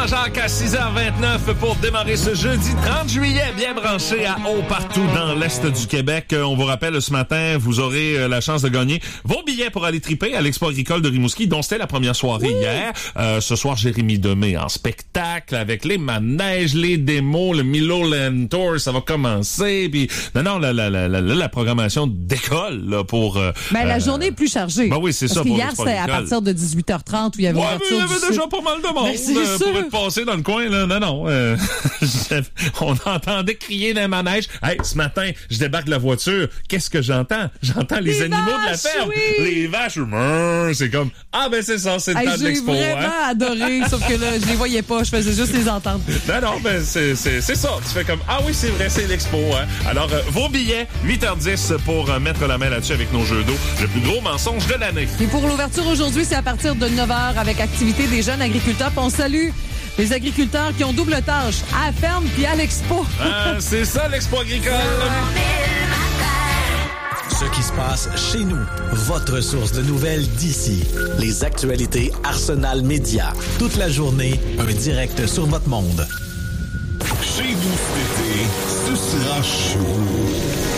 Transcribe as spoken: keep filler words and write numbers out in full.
Jean-Jacques à six heures vingt-neuf pour démarrer ce jeudi trente juillet, bien branché à haut partout dans l'Est du Québec. On vous rappelle, ce matin, vous aurez la chance de gagner vos billets pour aller triper à l'Expo agricole de Rimouski, dont c'était la première soirée oui. hier. Euh, ce soir, Jérémy Demé en spectacle avec les manèges, les démos, le Milo Land Tour, ça va commencer. Puis non, non, la, la, la, la, la programmation décolle là, pour... Euh, ben, la journée est plus chargée. Ben oui, c'est Parce ça. Que pour hier, c'était à partir de dix-huit heures trente où il y avait ouais, mais il y avait déjà pas mal de monde euh, pour être passé dans le coin. Là. Non, non. Euh, on entendait crier dans les manèges. Hey, ce matin, je débarque de la voiture. Qu'est-ce que j'entends? J'entends les, les animaux vaches, de la ferme. Oui. Les vaches. Mmm, c'est comme, ah ben c'est ça, c'est le hey, temps de l'expo. J'ai vraiment hein? adoré, sauf que là, je les voyais pas. Je faisais juste les entendre. Non, non, ben c'est, c'est, c'est ça. Tu fais comme, ah oui, c'est vrai, c'est l'expo. Hein? Alors, euh, vos billets, huit heures dix pour euh, mettre la main là-dessus avec nos jeux d'eau. Le plus gros mensonge de l'année. Et pour l'ouverture aujourd'hui, c'est à partir de neuf heures avec activité des jeunes agriculteurs. On salue les agriculteurs qui ont double tâche à la ferme puis à l'expo. Ah, c'est ça, l'expo agricole. Ce qui se passe chez nous. Votre source de nouvelles d'ici. Les actualités Arsenal Média. Toute la journée, un direct sur votre monde. Chez vous cet été, ce sera chaud.